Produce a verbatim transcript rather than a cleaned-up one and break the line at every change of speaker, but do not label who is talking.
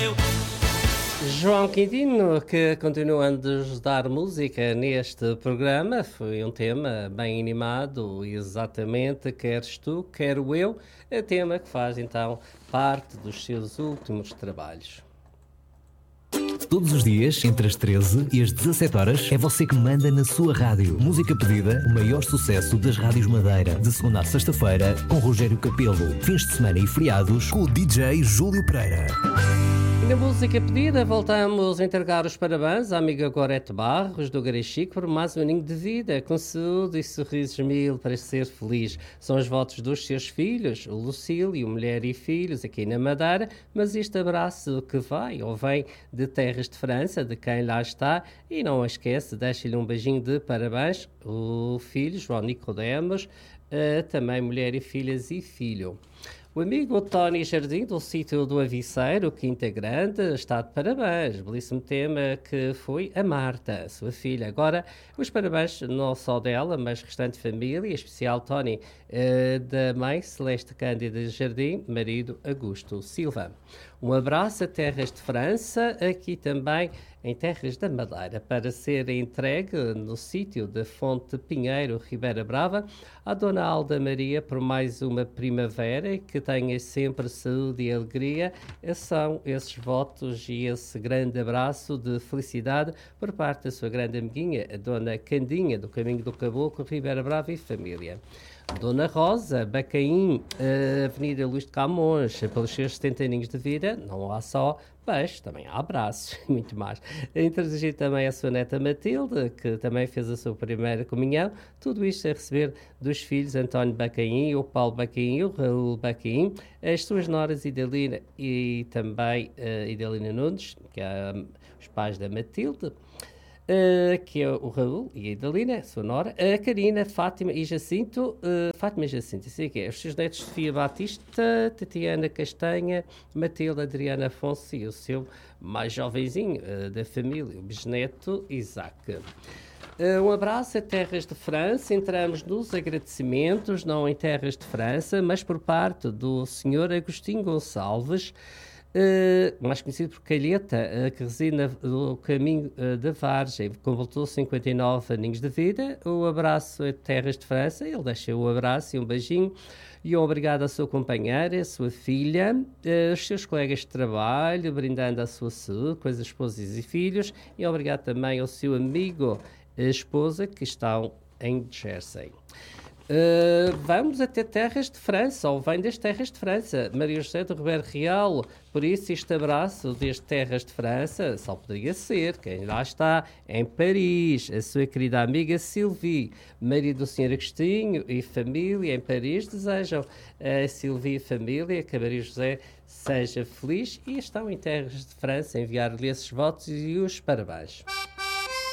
eu.
João Quintino, que continua a nos dar música neste programa, foi um tema bem animado, exatamente, queres tu, quero eu, é tema que faz então parte dos seus últimos trabalhos.
Todos os dias, entre as treze e as dezassete horas, é você que manda na sua rádio. Música pedida, o maior sucesso das rádios Madeira. De segunda a sexta-feira, com Rogério Capelo. Fins de semana e feriados, com o D J Júlio Pereira.
E na música pedida, voltamos a entregar os parabéns à amiga Gorete Barros, do Garichico, por mais um aninho de vida, com saúde e sorrisos mil para ser feliz. São os votos dos seus filhos, o Lucílio, mulher e filhos, aqui na Madeira, mas este abraço que vai ou vem de terras de França, de quem lá está, e não a esquece, deixa-lhe um beijinho de parabéns, o filho, João Nicodemos, também mulher e filhas e filho. O amigo Tony Jardim, do sítio do Aviceiro, Quinta Grande, está de parabéns. Belíssimo tema que foi a Marta, sua filha. Agora, os parabéns não só dela, mas restante família, em especial Tony, eh, da mãe Celeste Cândida Jardim, marido Augusto Silva. Um abraço a terras de França, aqui também em terras da Madeira, para ser entregue no sítio da Fonte Pinheiro, Ribeira Brava, à Dona Alda Maria por mais uma primavera e que tenha sempre saúde e alegria. São esses votos e esse grande abraço de felicidade por parte da sua grande amiguinha, a Dona Candinha, do Caminho do Caboclo, Ribeira Brava e família. Dona Rosa, Bacaim, Avenida Luís de Camões, pelos seus setenta aninhos de vida, não há só beijos, também há abraços e muito mais. A introduzir também a sua neta Matilde, que também fez a sua primeira comunhão, tudo isto a receber dos filhos António Bacaim, o Paulo Bacaim, o Raul Bacaim, as suas noras Idalina e também uh, Idalina Nunes, que é um, os pais da Matilde. Uh, que é o Raul e a Idalina, a sua nora, a Karina, Fátima e Jacinto, uh, Fátima e Jacinto, sei que é, os seus netos Sofia Batista, Tatiana Castanha, Matilde, Adriana Afonso e o seu mais jovenzinho uh, da família, o bisneto Isaac. Uh, um abraço a terras de França, entramos nos agradecimentos, não em terras de França, mas por parte do senhor Agostinho Gonçalves, Uh, mais conhecido por Calheta, uh, que reside no caminho uh, da Vargem, completou cinquenta e nove aninhos de vida. O abraço a terras de França, ele deixa o abraço e um beijinho, e um obrigado à sua companheira, à sua filha, uh, aos seus colegas de trabalho, brindando a sua saúde, com as esposas e filhos, e obrigado também ao seu amigo, a esposa, que estão em Jersey. Uh, vamos até terras de França, ou vem das terras de França, Maria José do Ribeiro Real. Por isso este abraço desde terras de França só poderia ser quem lá está, em Paris, a sua querida amiga Sylvie, marido do senhor Agostinho e família em Paris, desejam a Sylvie e família que a Maria José seja feliz e estão em terras de França a enviar-lhe esses votos e os parabéns.